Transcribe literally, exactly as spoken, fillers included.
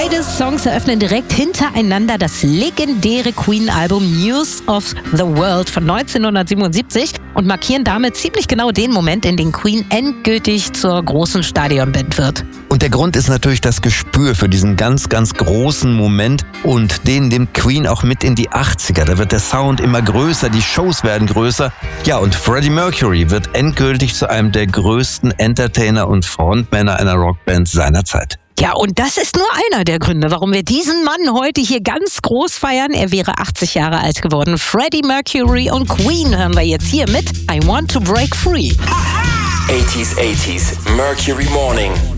Beide Songs eröffnen direkt hintereinander das legendäre Queen-Album News of the World von neunzehnhundertsiebenundsiebzig und markieren damit ziemlich genau den Moment, in dem Queen endgültig zur großen Stadionband wird. Und der Grund ist natürlich das Gespür für diesen ganz, ganz großen Moment und den nimmt Queen auch mit in die achtziger. Da wird der Sound immer größer, die Shows werden größer. Ja, und Freddie Mercury wird endgültig zu einem der größten Entertainer und Frontmänner einer Rockband seiner Zeit. Ja, und das ist nur einer der Gründe, warum wir diesen Mann heute hier ganz groß feiern. Er wäre achtzig Jahre alt geworden. Freddie Mercury und Queen hören wir jetzt hier mit I Want to Break Free. eighties eighties Mercury Morning.